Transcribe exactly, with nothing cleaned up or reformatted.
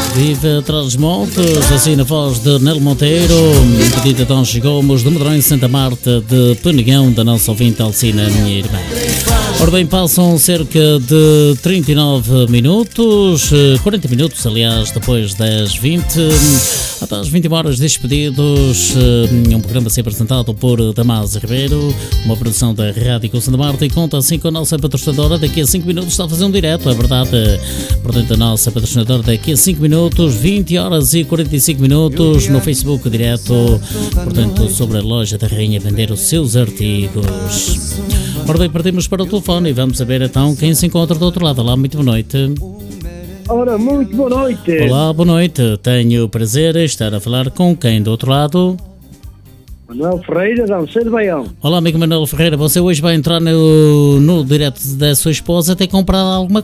Viva Trás-os-Montes, assim na voz de Nelo Monteiro, pedido de Dom Gomes, de Medrões Santa Marta, de Penegão, da nossa ouvinte Alcina, minha irmã. Ora bem, passam cerca de trinta e nove minutos, quarenta minutos, aliás, depois das vinte, até às vinte horas despedidos, um programa sempre apresentado por Damaso Ribeiro, uma produção da Rádio Santa Marta, e conta assim com a nossa patrocinadora. Daqui a cinco minutos está a fazer um direto, é verdade, portanto a nossa patrocinadora daqui a cinco minutos, vinte horas e quarenta e cinco minutos, no Facebook direto, portanto sobre a loja da Rainha vender os seus artigos. Ora bem, partimos para o telefone e vamos saber então quem se encontra do outro lado. Olá, muito boa noite. Ora, muito boa noite. Olá, boa noite. Tenho o prazer de estar a falar com quem do outro lado? Manuel Ferreira, da Alcedo Baião. Olá, amigo Manuel Ferreira. Você hoje vai entrar no, no direto da sua esposa, tem comprado alguma